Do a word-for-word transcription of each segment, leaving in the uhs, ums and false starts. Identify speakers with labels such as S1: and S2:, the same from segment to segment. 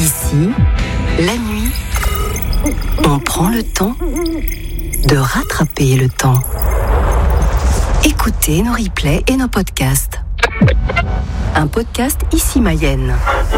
S1: Ici, la nuit, on prend le temps de rattraper le temps. Écoutez nos replays et nos podcasts. Un podcast Ici Mayenne.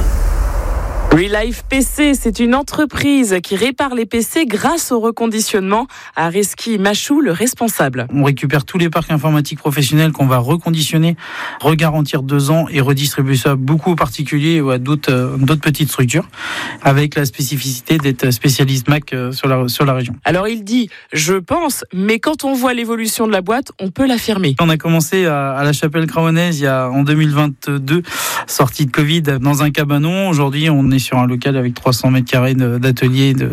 S2: Relife P C, c'est une entreprise qui répare les P C grâce au reconditionnement. Areski Machou, le responsable.
S3: On récupère tous les parcs informatiques professionnels qu'on va reconditionner, regarantir deux ans et redistribuer ça beaucoup aux particuliers ou à d'autres, euh, d'autres petites structures, avec la spécificité d'être spécialiste Mac sur la, sur la région.
S2: Alors il dit, je pense, mais quand on voit l'évolution de la boîte, on peut l'affirmer.
S3: On a commencé à, à la Chapelle-Craonnaise il y a, en deux mille vingt-deux, sortie de Covid, dans un cabanon. Aujourd'hui, on est sur un local avec trois cents mètres carrés d'atelier et de,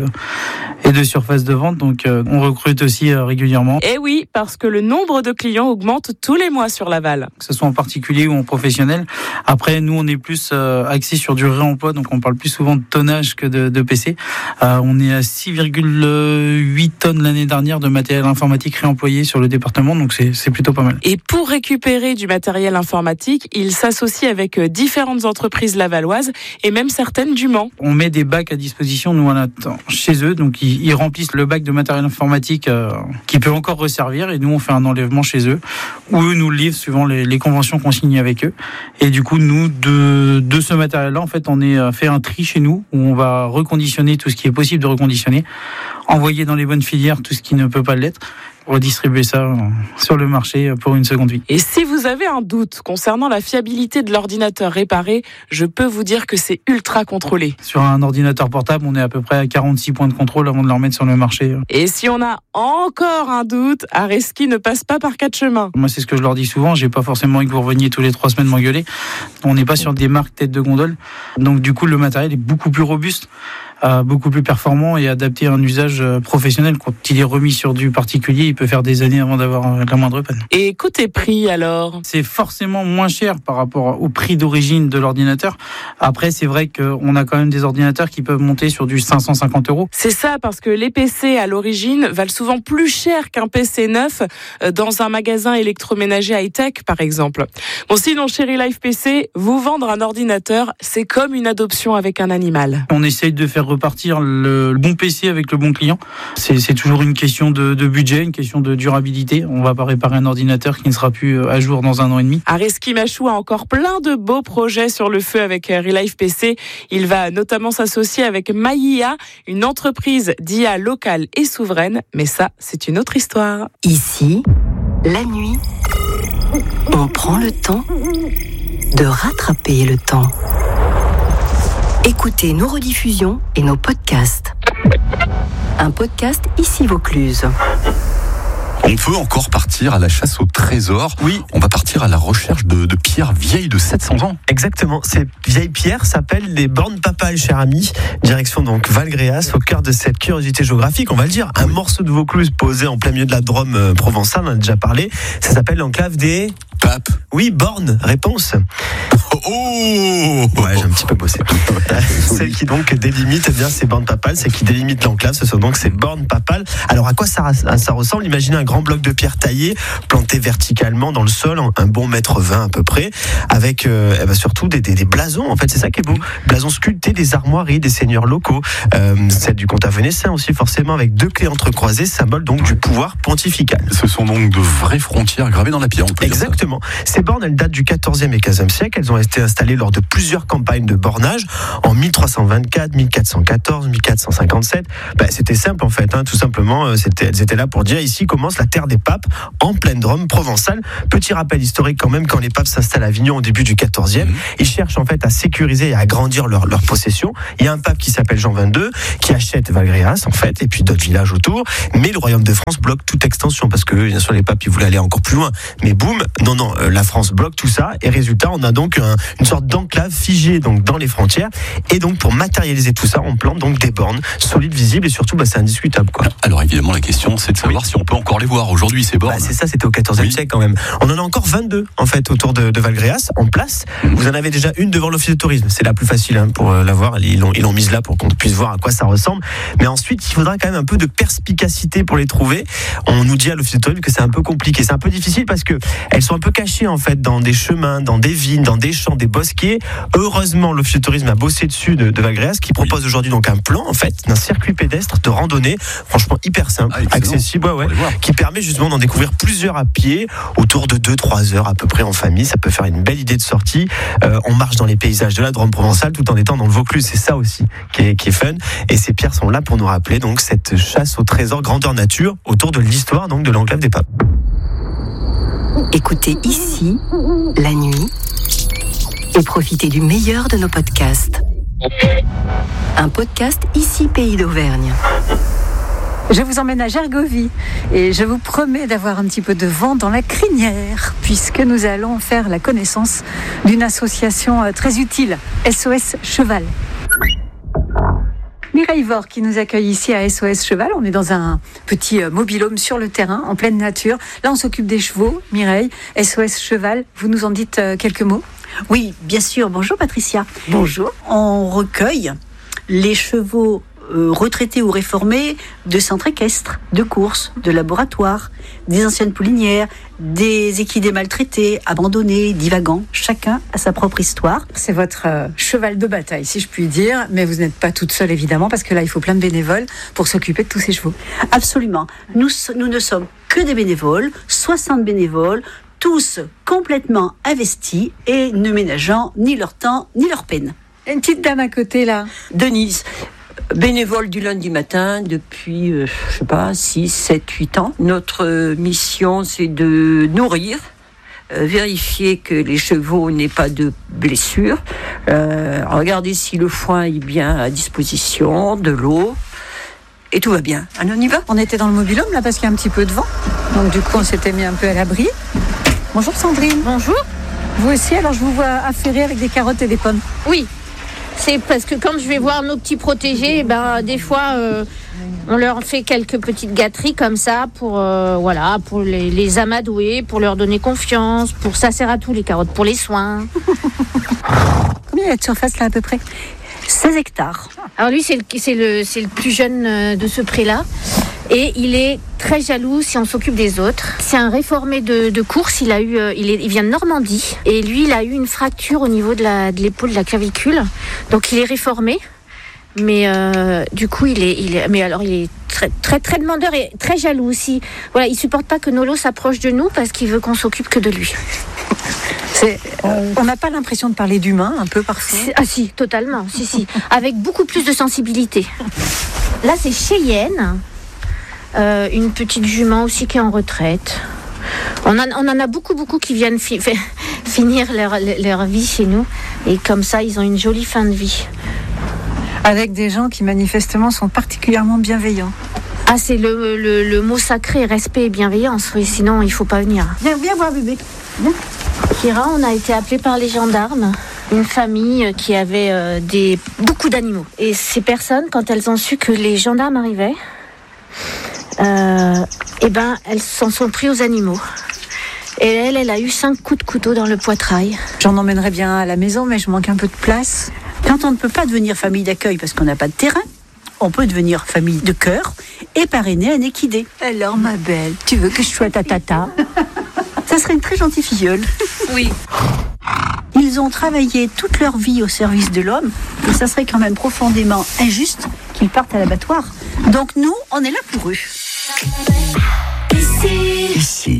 S3: et de surface de vente. Donc, euh, on recrute aussi euh, régulièrement.
S2: Et oui, parce que le nombre de clients augmente tous les mois sur Laval.
S3: Que ce soit en particulier ou en professionnel. Après, nous, on est plus euh, axé sur du réemploi. Donc, on parle plus souvent de tonnage que de, de P C. Euh, on est à six virgule huit tonnes l'année dernière de matériel informatique réemployé sur le département. Donc, c'est, c'est plutôt pas mal.
S2: Et pour récupérer du matériel informatique, il s'associe avec différentes entreprises lavalloises et même certaines du Mans.
S3: On met des bacs à disposition, nous, on attend chez eux. Donc, ils, ils remplissent le bac de matériel informatique euh, qui peut encore resservir. Et nous, on fait un enlèvement chez eux. Ou eux nous le livrent suivant les, les conventions qu'on signe avec eux. Et du coup, nous, de, de ce matériel-là, en fait, on est fait un tri chez nous où on va reconditionner tout ce qui est possible de reconditionner, envoyer dans les bonnes filières tout ce qui ne peut pas l'être, redistribuer ça sur le marché pour une seconde vie.
S2: Et si vous avez un doute concernant la fiabilité de l'ordinateur réparé, je peux vous dire que c'est ultra contrôlé.
S3: Sur un ordinateur portable, on est à peu près à quarante-six points de contrôle avant de le remettre sur le marché.
S2: Et si on a encore un doute, Areski ne passe pas par quatre chemins.
S3: Moi, c'est ce que je leur dis souvent, j'ai pas forcément envie que vous reveniez tous les trois semaines m'engueuler. On n'est pas sur des marques tête de gondole. Donc du coup, le matériel est beaucoup plus robuste, euh, beaucoup plus performant et adapté à un usage professionnel. Quand il est remis sur du particulier, il peut faire des années avant d'avoir la moindre panne.
S2: Et côté prix alors ?
S3: C'est forcément moins cher par rapport au prix d'origine de l'ordinateur. Après, c'est vrai qu'on a quand même des ordinateurs qui peuvent monter sur du cinq cent cinquante euros.
S2: C'est ça, parce que les P C à l'origine valent souvent plus cher qu'un P C neuf dans un magasin électroménager high-tech par exemple. Bon, sinon chez Relife P C, vous vendre un ordinateur, c'est comme une adoption avec un animal.
S3: On essaye de faire repartir le, le bon P C avec le bon client. C'est, c'est toujours une question de, de budget, une question de durabilité. On va pas réparer un ordinateur qui ne sera plus à jour dans un an et demi.
S2: Areski Machou a encore plein de beaux projets sur le feu avec Relife P C. Il va notamment s'associer avec Maïa, une entreprise d'I A locale et souveraine. Mais ça, c'est une autre histoire.
S1: Ici, la nuit, on prend le temps de rattraper le temps. Écoutez nos rediffusions et nos podcasts. Un podcast Ici Vaucluse.
S4: On peut encore partir à la chasse au trésor.
S5: Oui.
S4: On va partir à la recherche de, de pierres vieilles de sept cents ans.
S5: Exactement. Ces vieilles pierres s'appellent les bornes papales, cher ami. Direction donc Valgréas, au cœur de cette curiosité géographique. On va le dire, un morceau de Vaucluse posé en plein milieu de la Drôme euh, provençale, on en a déjà parlé. Ça s'appelle l'enclave des...
S4: Papes.
S5: Oui, bornes. Réponse.
S4: Oh, oh
S5: Ouais, j'ai un petit peu bossé. Celle qui donc délimite eh bien ces bornes papales, celle qui délimite l'enclave, ce sont donc ces bornes papales. Alors à quoi ça, ça ressemble ? Imaginez un grand bloc de pierre taillé, planté verticalement dans le sol, un bon mètre vingt à peu près, avec euh, eh ben surtout des, des, des blasons. En fait, c'est ça qui est beau. Blasons sculptés des armoiries des seigneurs locaux, euh, celle du comtat vénitien aussi forcément, avec deux clés entrecroisées, symbole donc du pouvoir pontifical.
S4: Ce sont donc de vraies frontières gravées dans la pierre. On peut
S5: Exactement. Ces bornes, elles datent du quatorzième et quinzième siècle. Elles ont été installées lors de plusieurs campagnes de bornage en mille trois cent vingt-quatre, mille quatre cent quatorze, mille quatre cent cinquante-sept. Ben, c'était simple en fait, hein, tout simplement. C'était, elles étaient là pour dire ici commence la terre des papes, en pleine Drôme provençale. Petit rappel historique quand même, quand les papes s'installent à Avignon au début du quatorzième, mmh. ils cherchent en fait à sécuriser et à agrandir leur, leur possession. Il y a un pape qui s'appelle Jean vingt-deux qui achète Valgréas en fait, et puis d'autres villages autour. Mais le royaume de France bloque toute extension parce que bien sûr les papes ils voulaient aller encore plus loin. Mais boum, non non, euh, la France bloque tout ça et résultat on a donc un, une sorte d'enclave figée donc dans les frontières. Et donc pour matérialiser tout ça, on plante donc des bornes solides, visibles et surtout bah, c'est indiscutable quoi.
S4: Alors évidemment la question c'est de savoir oui. si on peut encore les voir aujourd'hui ces bornes.
S5: Bah, c'est ça, c'était au quatorzième oui. siècle quand même. On en a encore vingt-deux en fait autour de, de Valgréas en place. Mmh. Vous en avez déjà une devant l'office de tourisme, c'est la plus facile hein, pour euh, la voir. Ils l'ont, ils l'ont mise là pour qu'on puisse voir à quoi ça ressemble. Mais ensuite, il faudra quand même un peu de perspicacité pour les trouver. On nous dit à l'office de tourisme que c'est un peu compliqué, c'est un peu difficile parce que elles sont un peu cachées en fait dans des chemins, dans des vignes, dans des champs, des bosquets. Heureusement, l'office de tourisme a bossé dessus de, de Valgréas qui propose aujourd'hui donc un plan en fait d'un circuit pédestre de randonnée, franchement hyper simple,
S4: ah,
S5: accessible, ouais, ouais, qui permet justement d'en découvrir plusieurs à pied autour de deux trois heures à peu près en famille. Ça peut faire une belle idée de sortie. Euh, on marche dans les paysages de la Drôme provençale tout en étant dans le Vaucluse. C'est ça aussi qui est, qui est fun. Et ces pierres sont là pour nous rappeler donc cette chasse au trésor grandeur nature autour de l'histoire donc de l'enclave des Papes.
S1: Écoutez ici, la nuit, et profitez du meilleur de nos podcasts. Un podcast Ici Pays d'Auvergne.
S6: Je vous emmène à Gergovie et je vous promets d'avoir un petit peu de vent dans la crinière puisque nous allons faire la connaissance d'une association très utile, S O S Cheval. Mireille Vore qui nous accueille ici à S O S Cheval. On est dans un petit mobil-home sur le terrain, en pleine nature. Là, on s'occupe des chevaux. Mireille, S O S Cheval, vous nous en dites quelques mots ?
S7: Oui, bien sûr. Bonjour Patricia.
S6: Bonjour.
S7: On recueille les chevaux euh, retraités ou réformés de centres équestres, de courses, de laboratoires, des anciennes poulinières, des équidés maltraités, abandonnés, divagants. Chacun a sa propre histoire.
S6: C'est votre euh, cheval de bataille, si je puis dire. Mais vous n'êtes pas toute seule, évidemment, parce que là, il faut plein de bénévoles pour s'occuper de tous ces chevaux.
S7: Absolument. Nous, nous ne sommes que des bénévoles, soixante bénévoles, tous complètement investis et ne ménageant ni leur temps ni leur peine.
S6: Une petite dame à côté, là.
S8: Denise, bénévole du lundi matin depuis, euh, je sais pas, six, sept, huit ans. Notre euh, mission, c'est de nourrir, euh, vérifier que les chevaux n'aient pas de blessures, euh, regarder si le foin est bien à disposition, de l'eau, et tout va bien. Allez, on y va ?
S6: On était dans le mobil-home, là, parce qu'il y a un petit peu de vent. Donc, du coup, on s'était mis un peu à l'abri. Bonjour Sandrine.
S9: Bonjour.
S6: Vous aussi, alors je vous vois affairer avec des carottes et des pommes.
S9: Oui, c'est parce que quand je vais voir nos petits protégés, ben, des fois, euh, on leur fait quelques petites gâteries comme ça pour, euh, voilà, pour les, les amadouer, pour leur donner confiance, pour ça sert à tout, les carottes, pour les soins.
S6: Combien il y a de surface là à peu près ?
S7: seize hectares.
S9: Alors lui, c'est le, c'est le, c'est le plus jeune de ce pré-là. Et il est très jaloux si on s'occupe des autres. C'est un réformé de, de course. Il a eu, il, est, il vient de Normandie. Et lui, il a eu une fracture au niveau de, la, de l'épaule, de la clavicule. Donc il est réformé. Mais euh, du coup, il est, il est, mais alors il est très, très, très demandeur et très jaloux aussi. Voilà, il supporte pas que Nolo s'approche de nous parce qu'il veut qu'on s'occupe que de lui.
S6: C'est, euh, on n'a pas l'impression de parler d'humain, un peu parfois.
S9: C'est, ah si, totalement, si, si, avec beaucoup plus de sensibilité. Là, c'est Cheyenne. Euh, une petite jument aussi qui est en retraite. On en, on en a beaucoup, beaucoup qui viennent fi- finir leur, leur vie chez nous. Et comme ça, ils ont une jolie fin de vie.
S6: Avec des gens qui manifestement sont particulièrement bienveillants.
S9: Ah, c'est le, le, le mot sacré, respect et bienveillance. Oui, sinon, il ne faut pas venir.
S7: Viens, viens voir bébé. Viens.
S9: Kira, on a été appelés par les gendarmes. Une famille qui avait euh, des, beaucoup d'animaux. Et ces personnes, quand elles ont su que les gendarmes arrivaient, Euh, et ben, elles s'en sont pris aux animaux. Et elle, elle a eu cinq coups de couteau dans le poitrail.
S6: J'en emmènerais bien à la maison, mais je manque un peu de place.
S7: Quand on ne peut pas devenir famille d'accueil parce qu'on n'a pas de terrain, on peut devenir famille de cœur et parrainer un équidé.
S6: Alors, ma belle, tu veux que je sois ta tata ?
S7: Ça serait une très gentille filleule.
S9: Oui.
S7: Ils ont travaillé toute leur vie au service de l'homme et ça serait quand même profondément injuste qu'ils partent à l'abattoir. Donc nous, on est là pour eux.
S1: Ici,
S4: Ici,